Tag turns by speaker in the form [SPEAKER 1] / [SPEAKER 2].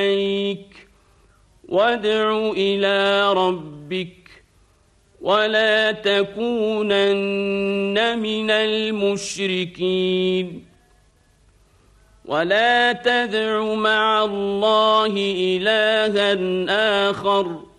[SPEAKER 1] إليك وادع إلى ربك ولا تكونن من المشركين ولا تدع مع الله إلها آخر